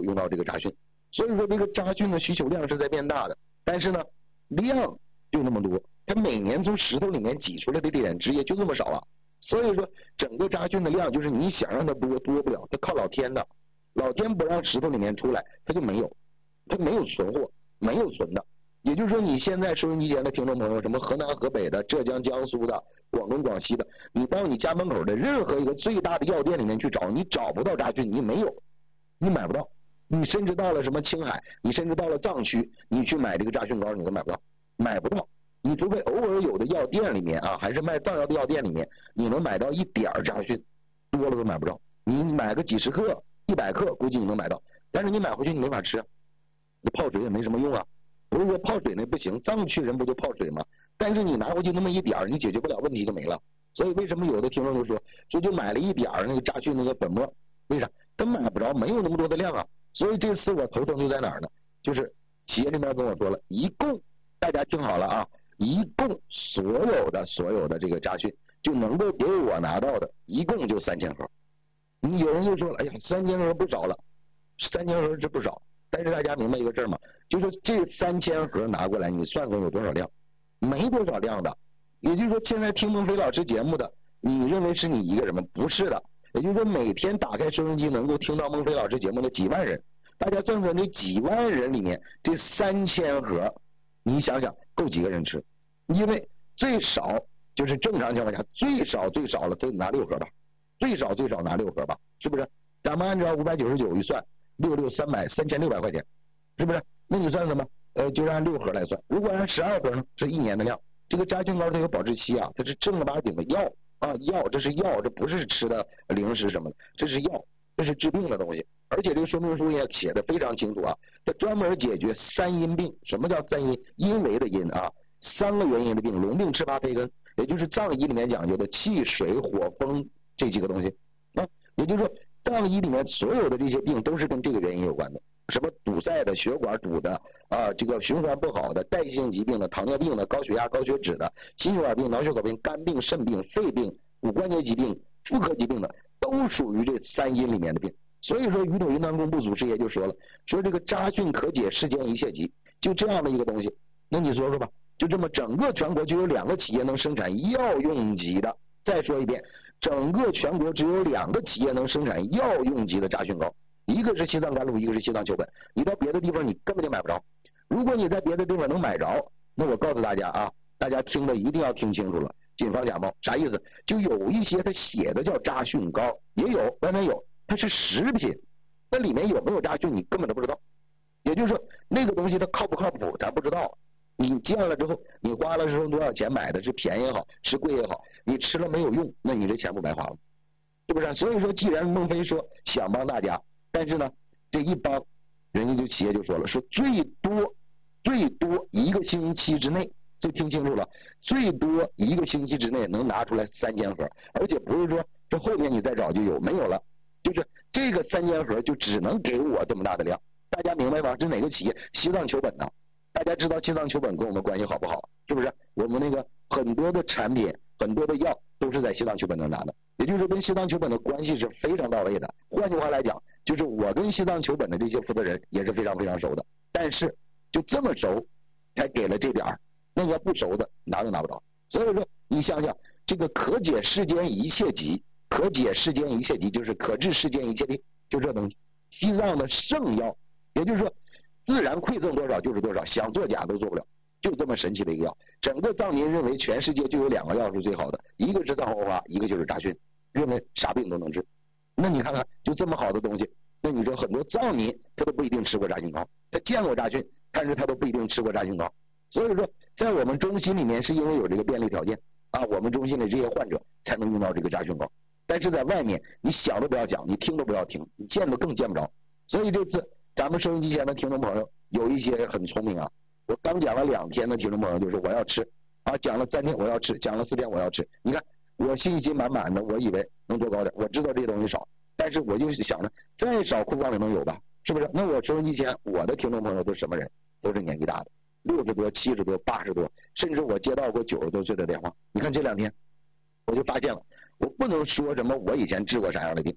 有用到这个扎讯。所以说这个扎讯的需求量是在变大的，但是呢量就那么多，它每年从石头里面挤出来的碘汁液就这么少啊。所以说整个扎讯的量就是你想让它多不了，它靠老天的，老天不让石头里面出来，它就没有，它没有存货，没有存的。也就是说你现在收音机前的听众朋友，什么河南河北的、浙江江苏的、广东广西的，你到你家门口的任何一个最大的药店里面去找，你找不到扎讯，你没有，你买不到。你甚至到了什么青海，你甚至到了藏区，你去买这个扎讯膏你都买不到，买不到。你除非偶尔有的药店里面啊，还是卖藏药的药店里面，你能买到一点扎讯，多了都买不着。你买个几十克、100克，估计你能买到，但是你买回去你没法吃，你泡水也没什么用啊。不是说泡水那不行，藏区人不就泡水吗？但是你拿回去那么一点，你解决不了问题就没了。所以为什么有的听众就说就买了一点那个扎讯那个粉末，为啥？他买不着，没有那么多的量啊。所以这次我头疼就在哪儿呢？就是企业那边跟我说了，一共大家听好了啊，一共所有的这个扎讯就能够给我拿到的，一共就3000盒。你有人就说了，哎呀，3000盒不少了，3000盒是不少，但是大家明白一个事儿吗？就是这3000盒拿过来，你算算有多少量？没多少量的。也就是说，现在听孟非老师节目的，你认为是你一个人吗？不是的。也就是说，每天打开收音机能够听到孟非老师节目的几万人，大家算算这几万人里面，这3000盒，你想想够几个人吃？因为最少就是正常情况下，最少了得拿6盒吧，最少拿6盒吧，是不是？咱们按照599一算，663600块钱，是不是？那你算什么？就是按6盒来算。如果按12盒呢，是1年的量。这个扎讯膏它有保质期啊，它是正儿八经的药啊，药，这是药，这不是吃的零食什么的，这是药，这是治病的东西。而且这个说明书也写的非常清楚啊，它专门解决3因病。什么叫3因？因为的因啊，3个原因的病，龙病赤发培根，也就是藏医里面讲究的气水火风这几个东西啊。也就是说，藏医里面所有的这些病都是跟这个原因有关的。什么堵塞的、血管堵的啊，这个循环不好的、代谢性疾病的、糖尿病的、高血压、高血脂的、心血管病、脑血管病、肝病、肾病、肺病、骨关节疾病、妇科疾病的，都属于这3因里面的病。所以说，宇宙云南公布祖师爷就说了，说这个扎讯可解世间一切疾，就这样的一个东西。那你说说吧，就这么整个全国就有2个企业能生产药用级的。再说一遍，整个全国只有2个企业能生产药用级的扎讯膏。一个是西藏甘露，一个是西藏丘本。你到别的地方你根本就买不着。如果你在别的地方能买着，那我告诉大家啊，大家听的一定要听清楚了，谨防假冒。啥意思？就有一些它写的叫扎讯膏，也有外面有，它是食品，那里面有没有扎讯你根本都不知道。也就是说，那个东西它靠不靠谱咱不知道。你见了之后，你花了多少钱买的，是便宜也好，是贵也好，你吃了没有用，那你这钱不白花了，是不是？所以说，既然孟非说想帮大家，但是呢，这一帮人家就企业就说了，说最多1个星期之内，就听清楚了，最多1个星期之内能拿出来3000盒，而且不是说这后面你再找就有，没有了，就是这个3000盒就只能给我这么大的量，大家明白吗？这哪个企业？西藏丘本呢？大家知道西藏丘本跟我们关系好不好？是不是？我们那个很多的产品、很多的药都是在西藏丘本那拿的，也就是跟西藏丘本的关系是非常到位的。换句话来讲，就是我跟西藏丘本的这些负责人也是非常非常熟的。但是就这么熟，才给了这点儿，那要不熟的拿都拿不着。所以说，你想想，这个可解世间一切疾，可解世间一切疾就是可治世间一切病，就这东西。西藏的圣药，也就是说，自然馈赠多少就是多少，想作假都做不了，就这么神奇的一个药。整个藏民认为全世界就有2个药是最好的，一个是藏红花，一个就是扎讯，认为啥病都能治。那你看看，就这么好的东西，那你说很多藏民他都不一定吃过扎讯膏，他见过扎讯，但是他都不一定吃过扎讯膏。所以说，在我们中心里面是因为有这个便利条件啊，我们中心的这些患者才能用到这个扎讯膏。但是在外面，你想都不要想，你听都不要听，你见都更见不着。所以这次咱们收音机前的听众朋友有一些很聪明啊，我刚讲了2天的听众朋友就是我要吃啊，讲了3天我要吃，讲了4天我要吃。你看我信心满满的，我以为能多高点，我知道这东西少，但是我就是想着再少库房里能有吧，是不是？那我收音机前我的听众朋友都是什么人？都是年纪大的，60多、70多、80多，甚至我接到过90多岁的电话。你看这2天我就发现了，我不能说什么我以前治过啥样的病，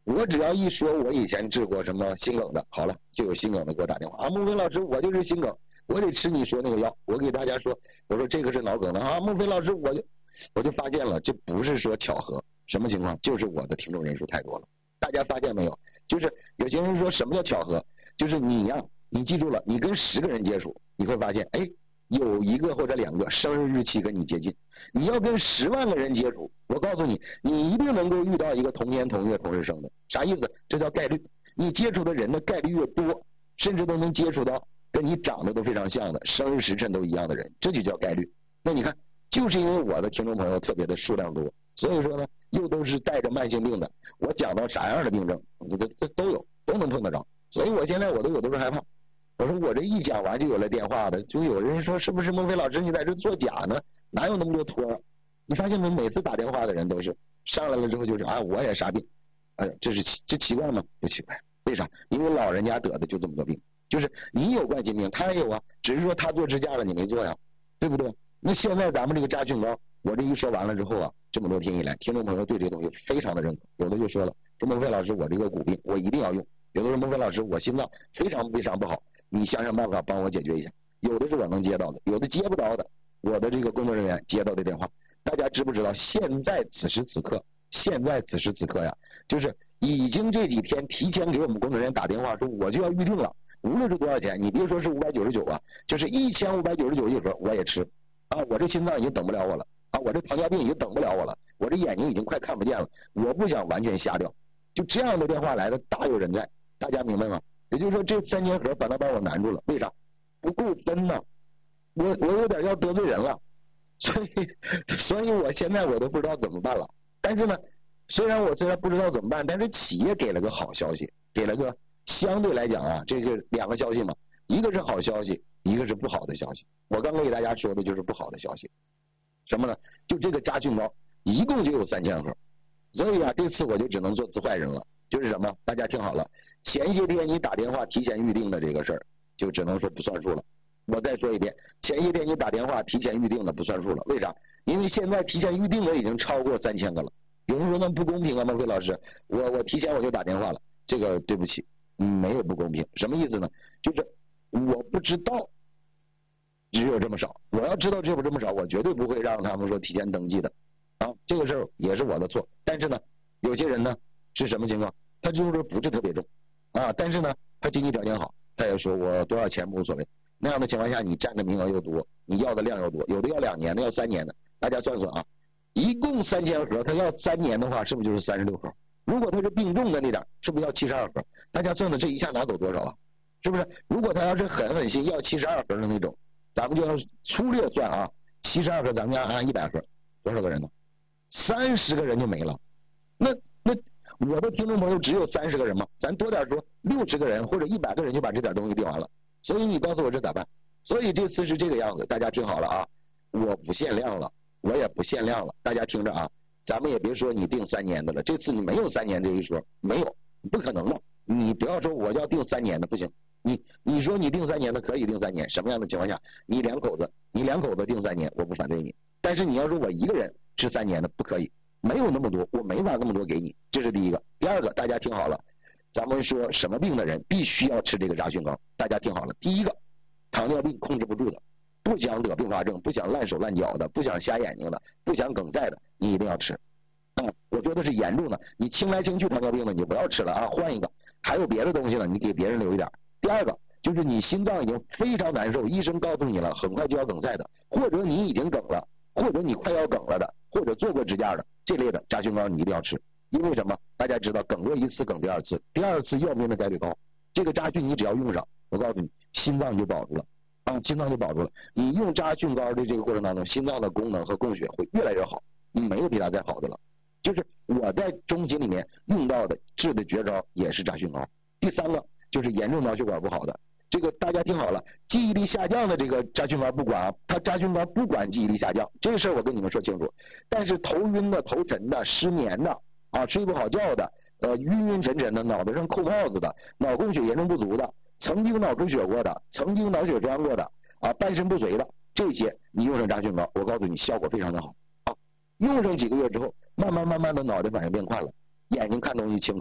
我只要一说我以前治过什么心梗的，好了，就有心梗的给我打电话啊，孟非老师，我就是心梗，我得吃你说那个药。我给大家说，我说这个是脑梗的啊，孟非老师，我就发现了，这不是说巧合，什么情况？就是我的听众人数太多了。大家发现没有？就是有些人说什么叫巧合？就是你呀，你记住了，你跟10个人接触，你会发现，哎，有1个或者2个生日日期跟你接近。你要跟10万个人接触，我告诉你，你一定能够遇到一个同年同月同日生的。啥意思？这叫概率。你接触的人的概率越多，甚至都能接触到跟你长得都非常像的，生日时辰都一样的人，这就叫概率。那你看，就是因为我的听众朋友特别的数量多，所以说呢，又都是带着慢性病的，我讲到啥样的病症，这都有，都能碰得着。所以我现在我都有的时候害怕，我说我这一讲完就有了电话的，就有人说是不是孟非老师你在这作假呢？哪有那么多托啊？你发现没？每次打电话的人都是上来了之后就是啊我也啥病，这奇怪吗？不奇怪，为啥？因为老人家得的就这么多病，就是你有冠心病，他也有啊，只是说他做支架了，你没做呀，对不对？那现在咱们这个扎菌膏，我这一说完了之后啊，这么多天以来，听众朋友对这个东西非常的认可，有的就说了，说孟非老师我这个骨病我一定要用，有的说孟非老师我心脏非常非常不好，你想想办法帮我解决一下。有的是我能接到的，有的接不着的，我的这个工作人员接到的电话，大家知不知道？现在此时此刻呀，就是已经这几天提前给我们工作人员打电话说我就要预定了，无论是多少钱，你别说是599啊，就是1599一盒我也吃啊！我这心脏已经等不了我了啊！我这糖尿病已经等不了我了，我这眼睛已经快看不见了，我不想完全瞎掉。就这样的电话来的大有人在，大家明白吗？也就是说这3000盒反倒把我难住了，为啥？不够分呢？我有点要得罪人了，所以我现在我都不知道怎么办了。但是呢，虽然不知道怎么办，但是企业给了个好消息，给了个相对来讲啊，这是2个消息嘛，一个是好消息，一个是不好的消息。我刚刚给大家说的就是不好的消息，什么呢？就这个扎菌膏一共就有3000盒，所以啊，这次我就只能做次坏人了。就是什么？大家听好了，前些天你打电话提前预定的这个事儿，就只能说不算数了。我再说一遍，前些天你打电话提前预定的不算数了，为啥？因为现在提前预定的已经超过3000个了。有人说那不公平啊，孟非老师，我提前我就打电话了，这个对不起，没有不公平。什么意思呢？就是我不知道只有这么少，我要知道只有这么少，我绝对不会让他们说提前登记的啊，这个事儿也是我的错。但是呢，有些人呢是什么情况？他就是不是特别重啊，但是呢他经济条件好，他也说我多少钱无所谓。那样的情况下，你占的名额又多，你要的量又多，有的要2年的，要3年的，大家算算啊，一共3000盒，他要3年的话，是不是就是36盒？如果他是病重的那点，是不是要72盒？大家算算这一下拿走多少啊？是不是？如果他要是狠心要72盒的那种，咱们就要粗略算啊，72盒咱们要按100盒，多少个人呢？30个人就没了。那我的听众朋友只有30个人吗？咱多点说60个人或者100个人就把这点东西订完了。所以你告诉我这咋办？所以这次是这个样子，大家听好了啊，我不限量了，我也不限量了，大家听着啊，咱们也别说你订3年的了，这次你没有3年这一说，没有，不可能的，你不要说我要订3年的，不行，你说你订3年的可以订3年，什么样的情况下？你两口子订3年，我不反对你，但是你要说我一个人吃3年的不可以，没有那么多，我没法那么多给你，这是第一个。第二个，大家听好了。咱们说什么病的人必须要吃这个扎菌膏，大家听好了。第一个，糖尿病控制不住的，不想得并发症，不想烂手烂脚的，不想瞎眼睛的，不想梗塞的，你一定要吃。我说的是严重的，你清来清去糖尿病的你就不要吃了啊，换一个。还有别的东西呢，你给别人留一点。第二个就是你心脏已经非常难受，医生告诉你了，很快就要梗塞的，或者你已经梗了，或者你快要梗了的，或者做过支架的这类的扎菌膏你一定要吃。因为什么？大家知道，梗过1次，梗第2次，第2次要命的概率高。这个扎菌你只要用上，我告诉你，心脏就保住了啊，心脏就保住了。你用扎菌膏的这个过程当中，心脏的功能和供血会越来越好，没有比它再好的了。就是我在中型里面用到的治的绝招也是扎菌膏。第3个就是严重脑血管不好的，这个大家听好了，记忆力下降的这个扎菌膏不管啊，它扎菌膏不管记忆力下降，这个事儿我跟你们说清楚。但是头晕的、头沉的、失眠的。睡不好觉的，晕沉沉的，脑袋上扣帽子的，脑供血严重不足的，曾经脑出血过的，曾经脑血栓过的，半身不遂的，这些你用上扎菌膏，我告诉你效果非常的好啊。用上几个月之后，慢慢的脑袋反应变快了，眼睛看东西清楚了，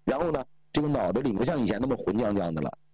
然后呢，这个脑子里不像以前那么混浆浆的了，